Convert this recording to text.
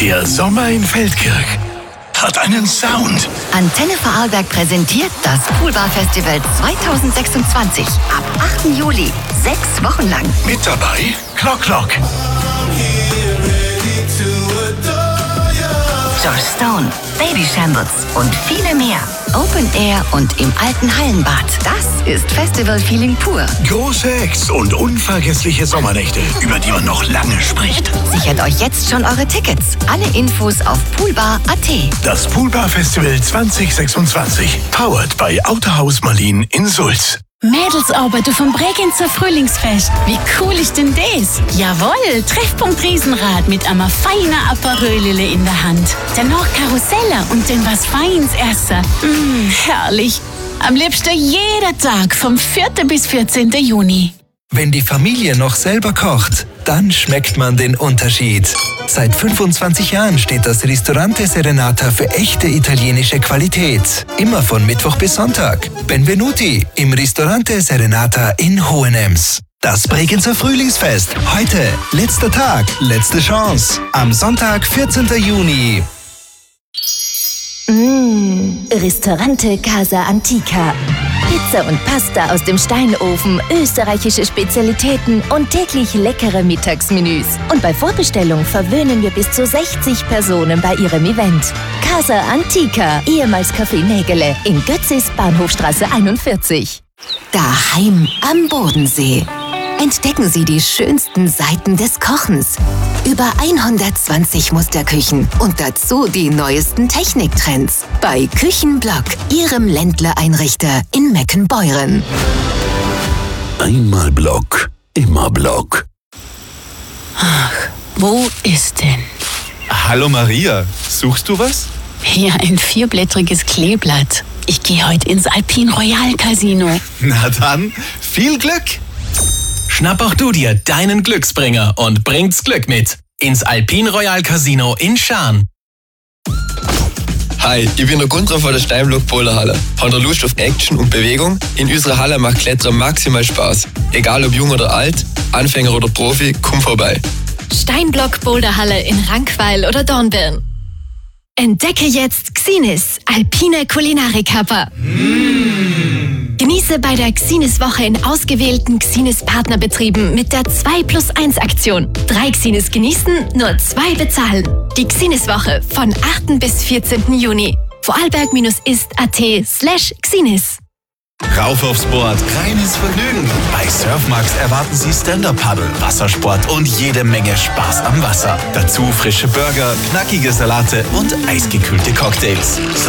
Der Sommer in Feldkirch hat einen Sound. Antenne Vorarlberg präsentiert das Poolbar-Festival 2026. Ab 8. Juli. 6 Wochen lang. Mit dabei Clock Clock, Josh Stone, Baby Shambles und viele mehr. Open Air und im alten Hallenbad. Das ist Festival-Feeling pur. große Acts und unvergessliche Sommernächte, über die man noch lange spricht. Sichert euch jetzt schon eure Tickets. Alle Infos auf poolbar.at. Das Poolbar Festival 2026. Powered by Autohaus Marlin in Sulz. Mädelsarbeit vom Bregenzer Frühlingsfest. Wie cool ist denn das? Jawohl, Treffpunkt Riesenrad mit einer feinen Aperölele in der Hand. Danach Karusselle und dann was Feins essen. Herrlich. Am liebsten jeder Tag vom 4. bis 14. Juni. Wenn die Familie noch selber kocht, dann schmeckt man den Unterschied. Seit 25 Jahren steht das Ristorante Serenata für echte italienische Qualität. Immer von Mittwoch bis Sonntag. Benvenuti im Ristorante Serenata in Hohenems. Das Bregenzer Frühlingsfest. Heute letzter Tag, letzte Chance. Am Sonntag, 14. Juni. Ristorante Casa Antica. Pizza und Pasta aus dem Steinofen, österreichische Spezialitäten und täglich leckere Mittagsmenüs. Und bei Vorbestellung verwöhnen wir bis zu 60 Personen bei ihrem Event. Casa Antica, ehemals Café Nägele, in Götzis, Bahnhofstraße 41. Daheim am Bodensee. Entdecken Sie die schönsten Seiten des Kochens. Über 120 Musterküchen und dazu die neuesten Techniktrends. Bei Küchenblock, Ihrem Ländler-Einrichter in Meckenbeuren. Einmal Block, immer Block. Wo ist denn? Hallo Maria, suchst du was? Hier ein 4-blättriges Kleeblatt. Ich gehe heute ins Alpine Royal Casino. Na dann, viel Glück! Schnapp auch du dir deinen Glücksbringer und bringt's Glück mit ins Alpine Royal Casino in Schaan. Hi, ich bin der Gunther von der Steinblock Boulderhalle. Habt ihr Lust auf Action und Bewegung? In unserer Halle macht Klettern maximal Spaß. Egal ob jung oder alt, Anfänger oder Profi, komm vorbei. Steinblock Boulderhalle in Rankweil oder Dornbirn. Entdecke jetzt Xinis, alpine Kulinarik-Happer. Genieße bei der Xinis-Woche in ausgewählten Xinis-Partnerbetrieben mit der 2+1-Aktion. 3 Xinis genießen, nur 2 bezahlen. Die Xinis-Woche von 8. bis 14. Juni. Vorarlberg-ist.at/Xinis. Rauf aufs Board, reines Vergnügen. Bei Surfmax erwarten Sie Stand-Up-Paddle, Wassersport und jede Menge Spaß am Wasser. Dazu frische Burger, knackige Salate und eisgekühlte Cocktails.